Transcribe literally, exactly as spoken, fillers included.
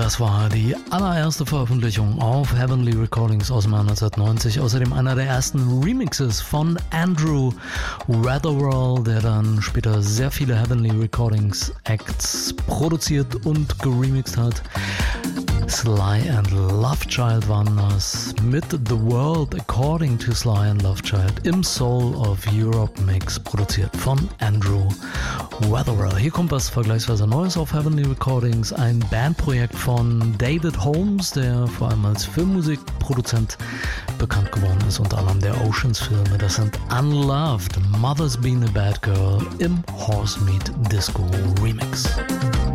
Das war die allererste Veröffentlichung auf Heavenly Recordings aus dem Jahr neunzehnhundertneunzig. Außerdem einer der ersten Remixes von Andrew Weatherall, der dann später sehr viele Heavenly Recordings Acts produziert und geremixt hat. Sly and Lovechild waren das mit The World According to Sly and Lovechild im Soul of Europe Mix, produziert von Andrew Weatherall. Hier kommt was vergleichsweise Neues auf Heavenly Recordings, ein Bandprojekt von David Holmes, der vor allem als Filmmusikproduzent bekannt geworden ist, unter anderem der Oceans-Filme. Das sind Unloved, Mother's Been a Bad Girl im Horse Meat Disco Remix.